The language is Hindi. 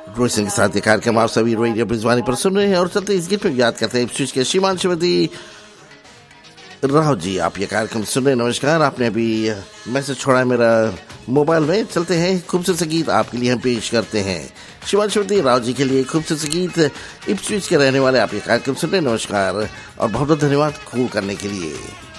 रोहित सिंह के साथ ये कार्यक्रम आप सभी रेडियो ब्रिजवानी पर सुन रहे हैं और चलते इस गीत पे याद करते हैं इप्सविच के श्रीमान श्रीमती राव जी, आप ये कार्यक्रम सुन रहे हैं। नमस्कार, आपने अभी मैसेज छोड़ा है मेरा मोबाइल में। चलते हैं, खूबसूरत से गीत आपके लिए हम पेश करते हैं। श्रीमान श्रीमती राव जी के लिए खूबसूरत से गीत, इप्सविच के रहने वाले आप ये कार्यक्रम सुन रहे हैं। नमस्कार और बहुत बहुत धन्यवाद कॉल करने के लिए।